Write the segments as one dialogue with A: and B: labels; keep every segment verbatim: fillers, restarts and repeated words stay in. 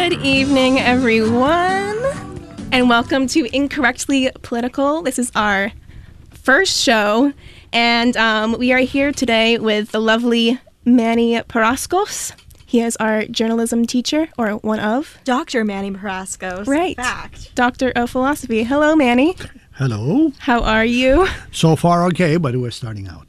A: Good evening, everyone, and welcome to Incorrectly Political. This is our first show, and um, we are here today with the lovely Manny Paraskos. He is our journalism teacher, or one of.
B: Doctor Manny Paraskos.
A: Right.
B: Fact.
A: Doctor of Philosophy. Hello, Manny.
C: Hello.
A: How are you?
C: So far, okay, but we're starting out.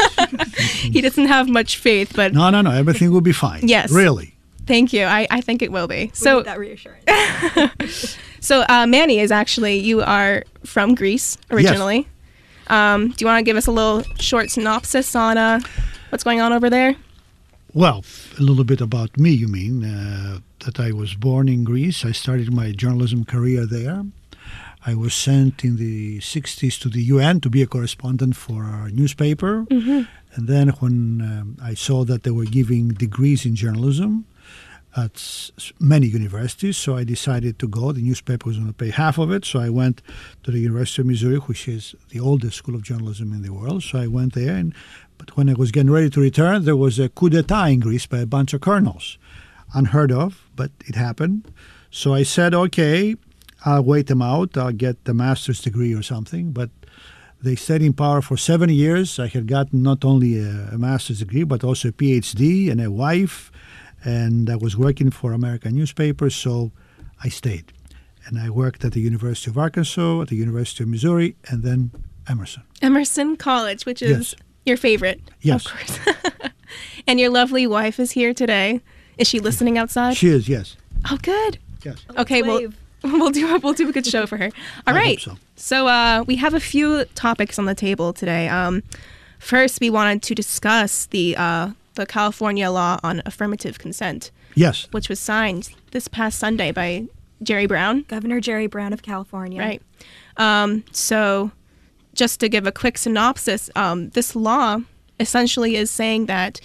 A: He doesn't have much faith, but...
C: No, no, no. Everything will be fine.
A: Yes.
C: Really.
A: Thank you. I, I think it will be.
B: We
A: so
B: need that reassurance.
A: So uh, Manny is actually, you are from Greece originally. Yes. Um, do you want to give us a little short synopsis on uh, what's going on over there?
C: Well, a little bit about me, you mean, uh, that I was born in Greece. I started my journalism career there. I was sent in the sixties to the U N to be a correspondent for our newspaper. Mm-hmm. And then when um, I saw that they were giving degrees in journalism at s- many universities, so I decided to go. The newspaper was going to pay half of it, so I went to the University of Missouri, which is the oldest school of journalism in the world. So I went there, and but when I was getting ready to return, there was a coup d'etat in Greece by a bunch of colonels. Unheard of, but it happened. So I said, okay, I'll wait them out. I'll get the master's degree or something. But they stayed in power for seven years. I had gotten not only a, a master's degree, but also a P H D and a wife. And I was working for American newspapers, so I stayed. And I worked at the University of Arkansas, at the University of Missouri, and then Emerson.
A: Emerson College, which is
C: Yes.
A: your favorite.
C: Yes.
A: Of course. And your lovely wife is here today. Is she listening outside?
C: She is, yes.
A: Oh, good.
C: Yes.
A: Okay, well,
B: Wave.
A: we'll do a, we'll do a good show for her. All
C: I
A: right.
C: hope so.
A: So uh, we have a few topics on the table today. Um, first, we wanted to discuss the uh, the California law on affirmative consent,
C: Yes.
A: which was signed this past Sunday by Jerry Brown.
B: Governor Jerry Brown of California.
A: Right. Um, so just to give a quick synopsis, um, this law essentially is saying that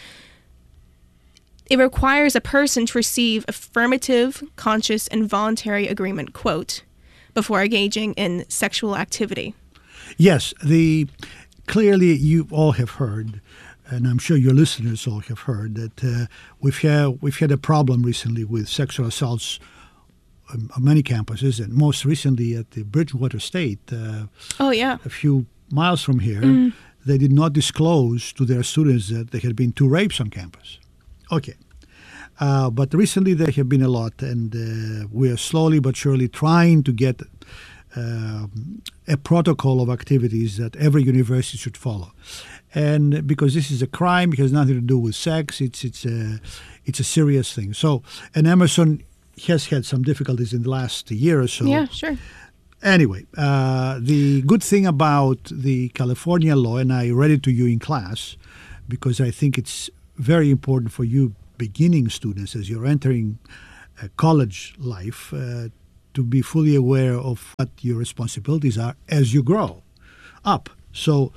A: it requires a person to receive affirmative, conscious, and voluntary agreement, quote, before engaging in sexual activity.
C: Yes, the clearly you all have heard, and I'm sure your listeners all have heard that uh, we've had we've had a problem recently with sexual assaults on, on many campuses, and most recently at the Bridgewater State, uh,
A: Oh, yeah.
C: a few miles from here. They did not disclose to their students that there had been two rapes on campus. Okay. Uh, but recently there have been a lot, and uh, we are slowly but surely trying to get uh, a protocol of activities that every university should follow. And because this is a crime, it has nothing to do with sex, it's it's a, it's a serious thing. So, and Emerson has had some difficulties in the last year or so.
A: Yeah, sure.
C: Anyway, uh, the good thing about the California law, and I read it to you in class, because I think it's very important for you beginning students as you're entering uh, college life uh, to be fully aware of what your responsibilities are as you grow up. So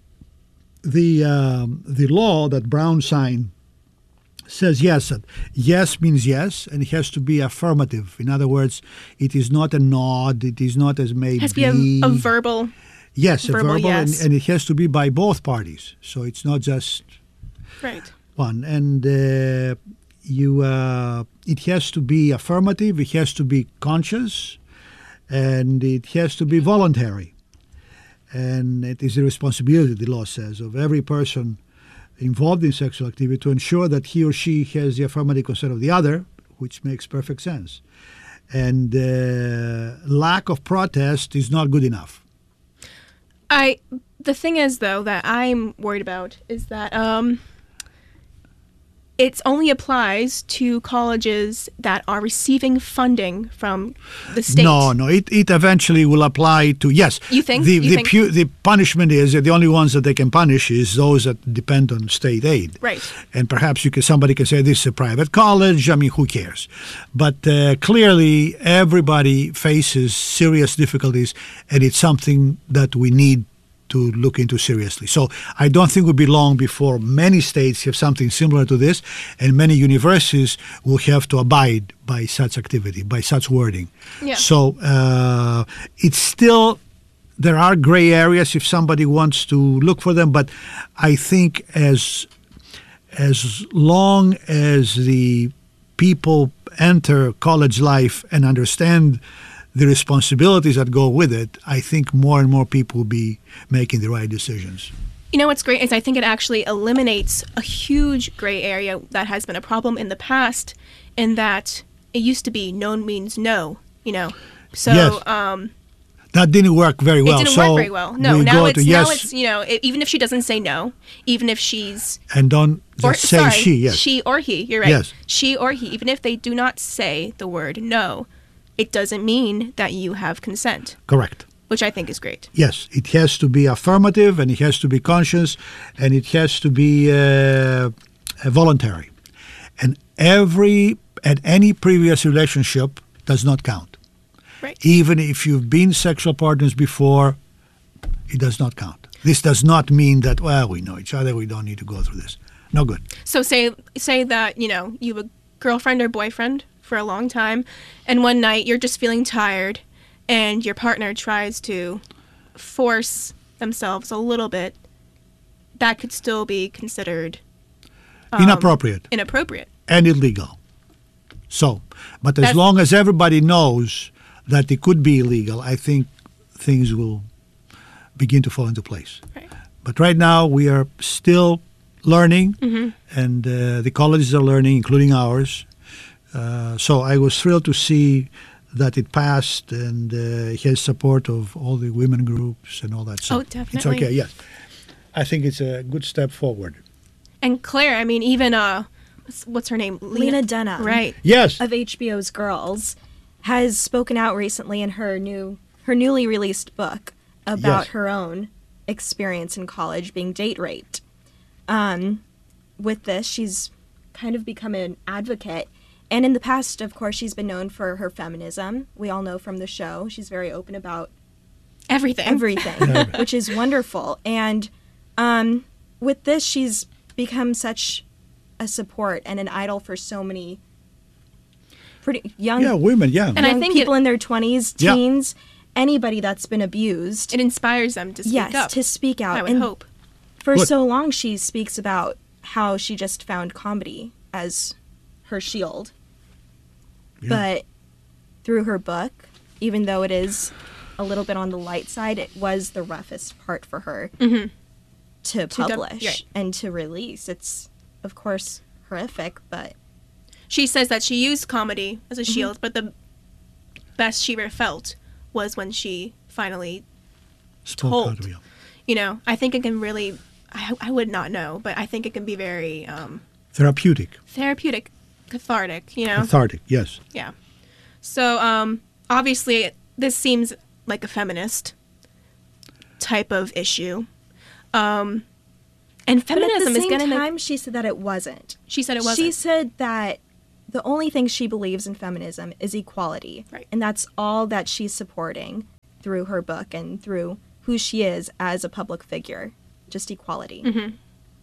C: the um, the law that Brown signed says yes. That yes means yes, and it has to be affirmative. In other words, it is not a nod. It is not as maybe.
A: It has to be a, a verbal.
C: Yes,
A: verbal
C: a verbal,
A: yes.
C: and, and it has to be by both parties. So it's not just
A: Right.
C: one. And uh, you, uh, it has to be affirmative. It has to be conscious, and it has to be voluntary. And it is the responsibility, the law says, of every person involved in sexual activity to ensure that he or she has the affirmative consent of the other, which makes perfect sense. And uh, lack of protest is not good enough.
A: I the thing is though that I'm worried about is that um it only applies to colleges that are receiving funding from the state.
C: No, no, it, it eventually will apply to, yes.
A: You think?
C: The,
A: You
C: the,
A: think?
C: pu- the punishment is, that the only ones that they can punish is those that depend on state aid.
A: Right.
C: And perhaps you can, somebody can say this is a private college, I mean, who cares? But uh, clearly everybody faces serious difficulties, and it's something that we need to look into seriously. So I don't think it will be long before many states have something similar to this, and many universities will have to abide by such activity, by such wording.
A: Yeah.
C: So uh, it's still, there are gray areas if somebody wants to look for them, but I think as as long as the people enter college life and understand the responsibilities that go with it, I think more and more people will be making the right decisions.
A: You know what's great is I think it actually eliminates a huge gray area that has been a problem in the past, in that it used to be no means no, you know. So
C: Yes.
A: um,
C: That didn't work very well.
A: it didn't
C: so
A: work very well. No,
C: we
A: now
C: go
A: it's
C: to
A: now
C: yes
A: it's you know it, even if she doesn't say no, even if she's
C: and don't
A: or
C: just say
A: sorry,
C: she. Yes.
A: she or he. You're right.
C: Yes.
A: She or he. Even if they do not say the word no, it doesn't mean that you have consent,
C: Correct.
A: which I think is great.
C: Yes, it has to be affirmative, and it has to be conscious, and it has to be uh, voluntary. And every and any previous relationship does not count.
A: Right.
C: Even if you've been sexual partners before, it does not count. This does not mean that, well, we know each other, we don't need to go through this. No good.
A: So say say that you know you have a girlfriend or boyfriend for a long time, and one night you're just feeling tired, and your partner tries to force themselves a little bit. That could still be considered um,
C: Inappropriate
A: inappropriate.
C: and illegal. So, but as
A: That's-
C: long as everybody knows that it could be illegal, I think things will begin to fall into place.
A: Right.
C: But right now, we are still learning,
A: Mm-hmm.
C: and uh, the colleges are learning, including ours. Uh, so I was thrilled to see that it passed, and uh, it has support of all the women groups and all that. So
A: Oh,
C: It's
A: definitely.
C: okay, yes. I think it's a good step forward.
A: And Claire, I mean, even uh, what's- what's her name?
B: Lena Dunham.
A: Right.
C: Yes.
B: Of H B O's Girls has spoken out recently in her new her newly released book about
C: Yes.
B: her own experience in college being date raped. Um, with this, she's kind of become an advocate. And in the past, of course, she's been known for her feminism. We all know from the show. She's very open about
A: Everything.
B: everything, which is wonderful. And um, with this, she's become such a support and an idol for so many pretty young,
C: Yeah, women, yeah.
A: And I
B: young
A: think
B: people
A: it-
B: in their twenties,
C: Yeah.
B: teens, anybody that's been abused.
A: It inspires them to speak
B: yes,
A: up.
B: to speak out.
A: I would
B: and
A: hope.
B: for
C: Good.
B: so long, she speaks about how she just found comedy as her shield.
C: Yeah.
B: But through her book, even though it is a little bit on the light side, it was the roughest part for her
A: Mhm.
B: to
A: To dub-
B: publish
A: right.
B: and to release. It's, of course, horrific, but
A: She says that she used comedy as a
B: Mm-hmm.
A: shield, but the best she ever felt was when she finally,
C: Spoke
A: told.
C: out, yeah.
A: you know, I think it can really, I, I would not know, but I think it can be very um,
C: Therapeutic,
A: therapeutic, cathartic, you know?
C: cathartic, yes.
A: Yeah. So, um, obviously, this seems like a feminist type of issue. Um, and
B: But at
A: feminism
B: the
A: is
B: same
A: getting,
B: time, she said that it wasn't.
A: she said it wasn't.
B: She said that the only thing she believes in feminism is equality.
A: Right.
B: And that's all that she's supporting through her book and through who she is as a public figure. Just equality.
A: Mm-hmm.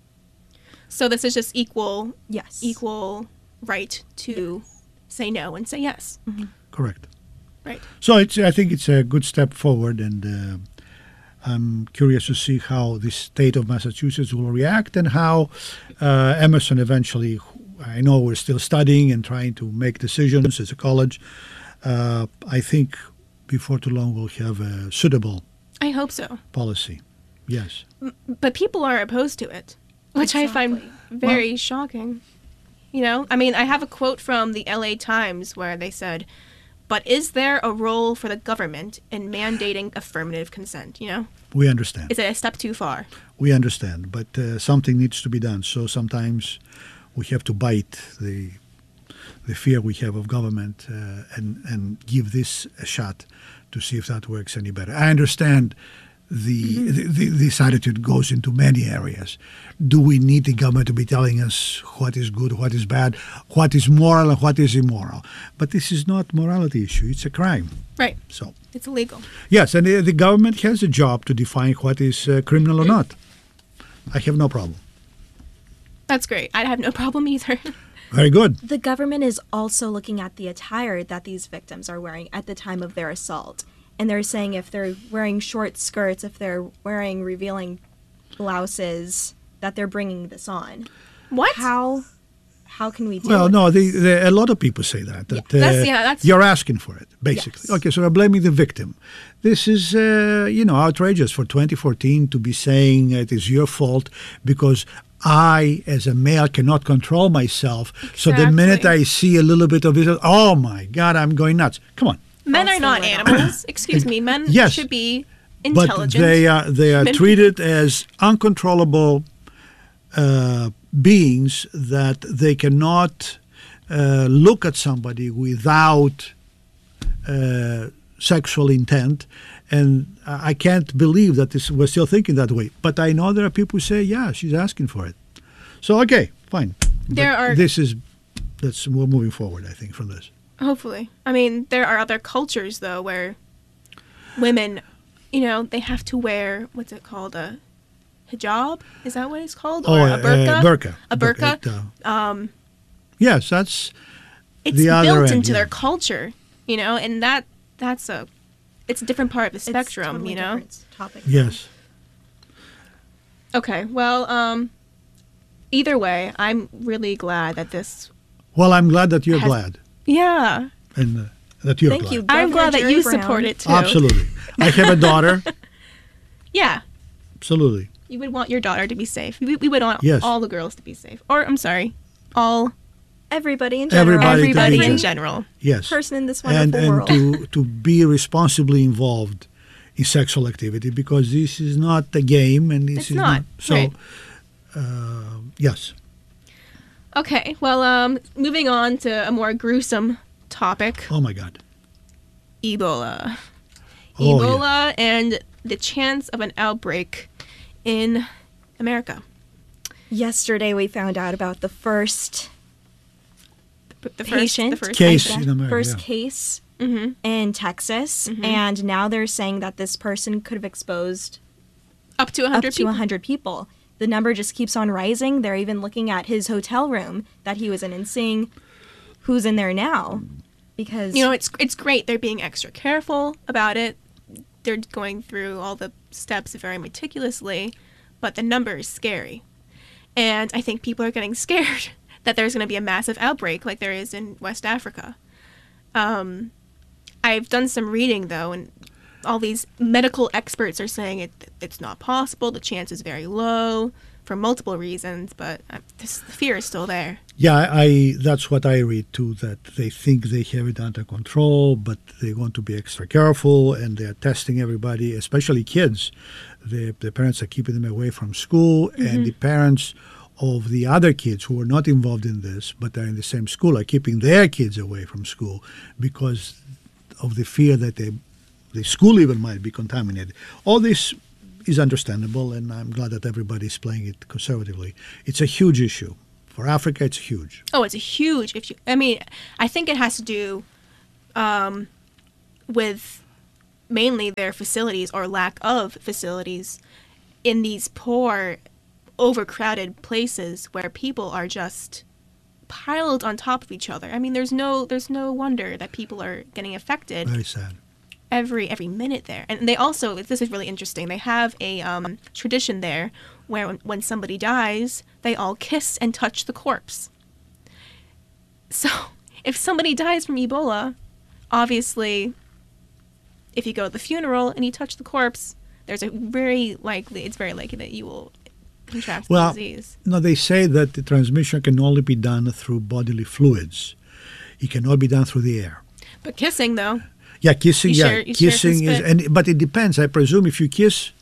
A: So this is just equal,
B: Yes.
A: equal right to say no and say yes.
C: Correct.
A: Right.
C: So it's, I think it's a good step forward, and uh, I'm curious to see how the state of Massachusetts will react, and how uh, Emerson eventually, I know we're still studying and trying to make decisions as a college. Uh, I think before too long we'll have a suitable
A: I hope so.
C: policy. Yes.
A: But people are opposed to it, which I find
B: Exactly.
A: very shocking. You know, I mean, I have a quote from the L A Times where they said, "But is there a role for the government in mandating affirmative consent?" You know,
C: We understand.
A: is it a step too far?
C: We understand, but uh, something needs to be done. So sometimes we have to bite the the fear we have of government uh, and and give this a shot to see if that works any better. I understand the, the, the this attitude goes into many areas. Do we need the government to be telling us what is good, what is bad, what is moral, and what is immoral? But this is not morality issue; it's a crime.
A: Right.
C: So.
A: It's illegal.
C: Yes, and the, the government has a job to define what is uh, criminal or not. I have no problem.
A: That's great. I'd have no problem either.
C: Very good.
B: The government is also looking at the attire that these victims are wearing at the time of their assault. And they're saying if they're wearing short skirts, if they're wearing revealing blouses, that they're bringing this on.
A: What?
B: How how can we deal
C: Well,
B: with
C: no,
B: this?
C: the, the, a lot of people say that. that
A: Yeah, that's-
C: uh,
A: yeah, that's-
C: you're asking for it, basically.
B: Yes.
C: Okay, so we're blaming the victim. This is, uh, you know, outrageous for twenty fourteen to be saying it is your fault because I, as a male, cannot control myself. So the minute
A: Exactly.
C: I see a little bit of it, oh my God, I'm going nuts. Come on.
A: Men are
B: Also
A: not
B: we're not.
A: animals. Excuse me. Men
C: Yes.
A: should be
C: But
A: intelligent.
C: they are they are
A: Men-
C: treated as uncontrollable uh, beings that they cannot uh, look at somebody without uh, sexual intent. And I can't believe that this, we're still thinking that way. But I know there are people who say, yeah, she's asking for it. So, okay, fine.
A: There
C: But
A: are-
C: This is, that's, we're moving forward, I think, from this.
A: Hopefully. I mean, there are other cultures, though, where women, you know, they have to wear, what's it called? A hijab? Is that what it's called? Or
C: uh,
A: a burqa?
C: uh, burqa.
A: A burqa?
C: It, uh,
A: Um,
C: yes, that's,
A: it's
C: the other
A: built
C: end,
A: into
C: yeah.
A: their culture, you know, and that that's a, it's a different part of the
B: It's
A: spectrum,
B: totally
A: you know?
B: different topic.
C: yes.
A: Okay, well, um, either way, I'm really glad that this,
C: Well, I'm glad that you're
A: Has-
C: glad.
A: yeah,
C: And uh, that you're
B: Thank
C: glad.
B: you.
A: I'm
B: Governor
A: glad that
B: Jerry
A: you
B: Brown.
A: support it, too.
C: Absolutely. I have a daughter.
A: Yeah.
C: Absolutely.
A: You would want your daughter to be safe. We, we would want
C: Yes.
A: all the girls to be safe. Or, I'm sorry, all,
B: Everybody in general.
C: Everybody to be
A: everybody in
C: safe.
A: general.
C: Yes.
B: Person in this wonderful
C: and and
B: world.
C: to, to be responsibly involved in sexual activity because this is not a game and this
A: It's
C: is
A: not,
C: so
A: right.
C: uh, yes.
A: Okay, well, um, moving on to a more gruesome topic,
C: Oh my God.
A: Ebola.
C: Oh,
A: Ebola and the chance of an outbreak in America.
B: Yesterday we found out about the first
A: The the
B: Patient.
A: first, the first
C: Case
A: patient.
C: in America.
B: first
C: yeah.
B: case
A: Mhm.
B: in Texas, and now they're saying that this person could have exposed
A: Up to one
B: up
A: hundred
B: to
A: people.
B: one hundred people. The number just keeps on rising. They're even looking at his hotel room that he was in and seeing who's in there now. Because
A: You know, it's it's great. They're being extra careful about it. They're going through all the steps very meticulously, but the number is scary. And I think people are getting scared that there's going to be a massive outbreak like there is in West Africa. Um, I've done some reading, though, and all these medical experts are saying it it's not possible. The chance is very low for multiple reasons, but uh, this, the fear is still there.
C: Yeah, I, I that's what I read too, that they think they have it under control, but they want to be extra careful and they're testing everybody, especially kids. The, the parents are keeping them away from school, and the parents of the other kids who are not involved in this but are in the same school are keeping their kids away from school because of the fear that they, the school even might be contaminated. All this is understandable, and I'm glad that everybody's playing it conservatively. It's a huge issue. For Africa, it's huge.
A: Oh, it's a huge issue. I mean, I think it has to do um, with mainly their facilities or lack of facilities in these poor, overcrowded places where people are just piled on top of each other. I mean, there's no there's no wonder that people are getting affected
C: Very sad.
A: every every minute there. And they also, this is really interesting, they have a um, tradition there where when, when somebody dies, they all kiss and touch the corpse. So if somebody dies from Ebola, obviously, if you go to the funeral and you touch the corpse, there's a very likely, it's very likely that you will contract the
C: Well,
A: disease.
C: no, they say that the transmission can only be done through bodily fluids. It cannot be done through the air.
A: But kissing, though,
C: Yeah, kissing.
A: You
C: yeah,
A: share- you share
C: kissing
A: some
C: is,
A: spit.
C: and but it depends. I presume if you kiss,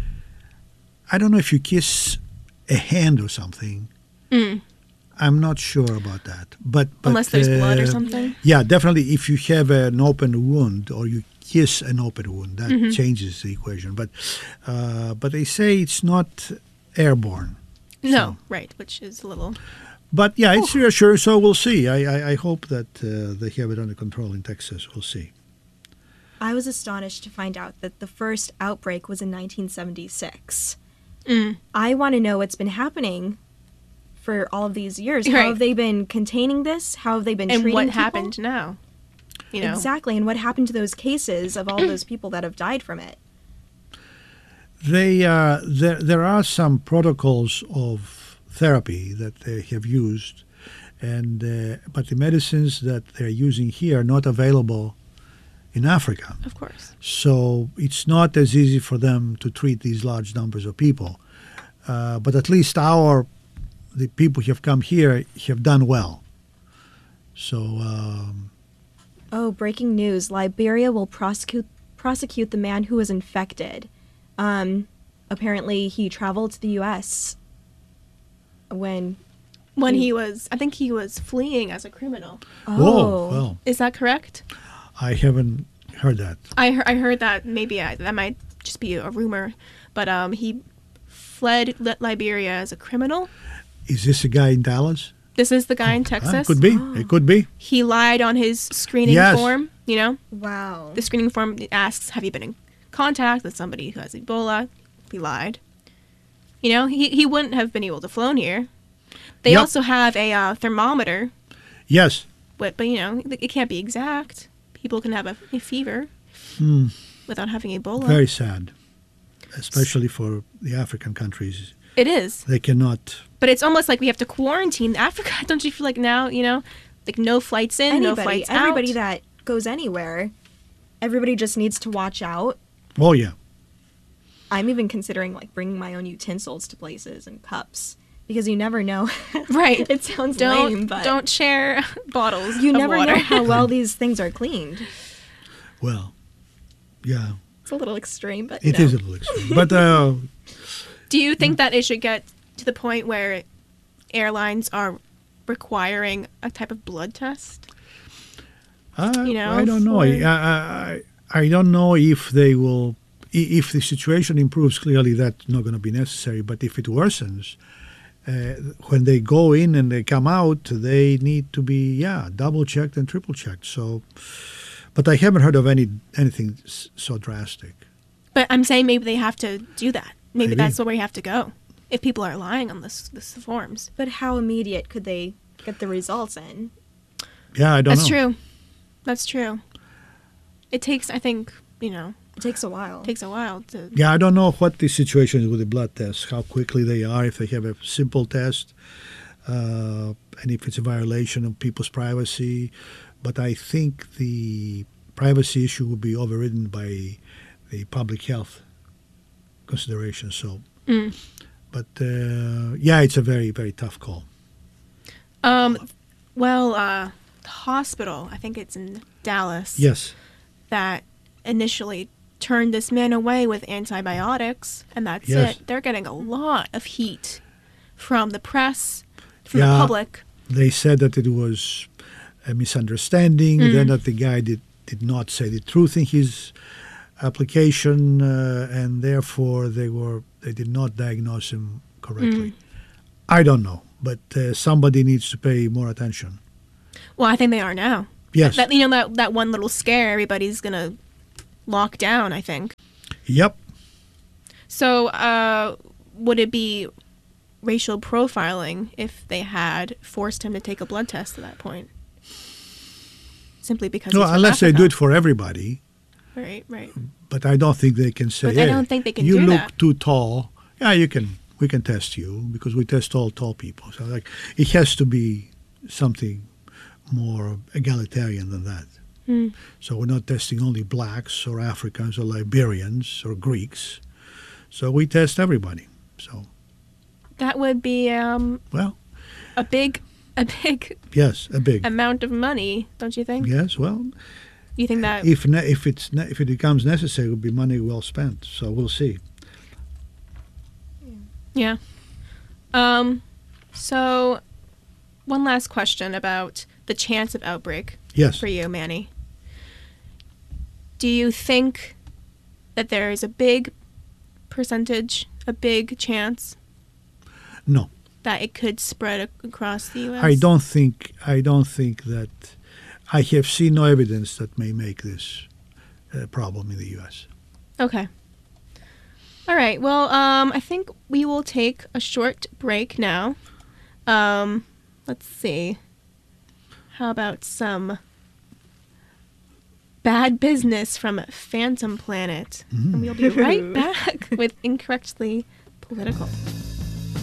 C: I don't know if you kiss a hand or something.
A: Mm.
C: I'm not sure about that. But, but
A: unless there's blood or
C: uh,
A: something.
C: Yeah, definitely. If you have an open wound or you kiss an open wound, that
A: Mm-hmm.
C: changes the equation. But uh, but they say it's not airborne.
A: No,
C: So-
A: right, which is a little...
C: But yeah, it's reassuring. So we'll see. I I, I hope that uh, they have it under control in Texas. We'll see.
B: I was astonished to find out that the first outbreak was in nineteen seventy-six.
A: Mm.
B: I want to know what's been happening for all of these years. How
A: Right.
B: have they been containing this? How have they been
A: And
B: treating
A: what
B: people?
A: happened now? You know,
B: Exactly, and what happened to those cases of all those people that have died from it?
C: They uh, there there are some protocols of therapy that they have used, and uh, but the medicines that they're using here are not available in Africa.
A: Of course.
C: So it's not as easy for them to treat these large numbers of people. Uh, but at least our the people who have come here have done well. So. Um,
B: Oh, breaking news. Liberia will prosecute prosecute the man who was infected. Um, apparently he traveled to the U S when...
A: When he was, I think he was fleeing as a criminal.
B: Oh.
C: Whoa, well,
A: Is that correct?
C: I haven't heard that.
A: I, he- I heard that maybe I, that might just be a rumor, but um, he fled Li- Liberia as a criminal.
C: Is this a guy in Dallas?
A: This is the guy in
C: Ah,
A: Texas.
C: could be. It could be.
A: He lied on his screening
C: Yes.
A: form, you know?
B: Wow.
A: The screening form asks, have you been in contact with somebody who has Ebola? He lied. You know, he, he wouldn't have been able to flown here. They
C: Yep.
A: also have a uh, thermometer,
C: Yes.
A: but, but, you know, it can't be exact. People can have a, a fever
C: Hmm.
A: without having Ebola.
C: Very sad, especially for the African countries.
A: It is.
C: They cannot.
A: But it's almost like we have to quarantine Africa. Don't you feel like now, you know, like no flights in, no
B: Anybody,
A: flights
B: everybody
A: out?
B: that goes anywhere, everybody just needs to watch out.
C: Oh yeah.
B: I'm even considering like bringing my own utensils to places and cups because you never know.
A: Right.
B: It sounds
A: don't
B: lame, but
A: don't share bottles.
B: you
A: of
B: never
A: water.
B: know how well these things are cleaned.
C: Well, yeah.
B: It's a little extreme, but
C: It
B: you
C: is
B: know.
C: a little extreme, but uh,
A: Do you think that it should get to the point where airlines are requiring a type of blood test?
C: I,
A: You know,
C: I don't know.
A: for-
C: I, I I don't know if they will. i- If the situation improves, clearly that's not going to be necessary. But if it worsens, uh, when they go in and they come out, they need to be yeah double checked and triple checked. So, but I haven't heard of any anything s- so drastic.
A: But I'm saying maybe they have to do that. Maybe,
C: Maybe.
A: that's where we have to go. If people are lying on this, this forms.
B: But how immediate could they get the results in?
C: Yeah, I don't
A: That's
C: know.
A: true. That's true. It takes, I think, you know,
B: It takes a while.
A: it takes a while to.
C: Yeah, I don't know what the situation is with the blood tests, how quickly they are, if they have a simple test, uh, and if it's a violation of people's privacy. But I think the privacy issue will be overridden by the public health considerations. So,
A: Mm.
C: but uh, yeah, it's a very, very tough call.
A: Um, well, uh, the hospital, I think it's in Dallas,
C: Yes.
A: that initially turned this man away with antibiotics, and that's
C: Yes.
A: it. They're getting a lot of heat from the press, from
C: Yeah.
A: the public.
C: They said that it was a misunderstanding,
A: Mm.
C: then that the guy did, did not say the truth in his application, uh, and therefore they were they did not diagnose him correctly.
A: Mm.
C: I don't know, but uh, somebody needs to pay more attention.
A: Well, I think they are now.
C: Yes.
A: That you know that that one little scare, everybody's gonna lock down, I think.
C: Yep.
A: So, uh, would it be racial profiling if they had forced him to take a blood test at that point? Simply because
C: No,
A: he's from
C: unless they do it
A: Africa.
C: for everybody.
A: Right, right.
C: But I don't think they can say.
A: But I
C: "Hey,
A: don't think they can
C: you
A: do
C: look
A: that."
C: too tall. Yeah, you can. We can test you because we test all tall people. So like, it has to be something more egalitarian than that.
A: Hmm.
C: So we're not testing only blacks or Africans or Liberians or Greeks. So we test everybody. So
A: That would be um,
C: well,
A: a big, a big
C: yes, a big
A: amount of money, don't you think?
C: yes. Well,
A: You think that?
C: if ne- if it's ne- if it becomes necessary, it will be money well spent. So we'll see.
A: Yeah. Um. So, one last question about the chance of outbreak
C: Yes.
A: for you, Manny. Do you think that there is a big percentage, a big chance
C: No.
A: that it could spread ac- across the U S?
C: I don't think I don't think that I have seen no evidence that may make this a problem in the U S.
A: Okay. All right. Well, um, I think we will take a short break now. Um, let's see. How about some bad business from Phantom Planet? And we'll be right back with Incorrectly Political.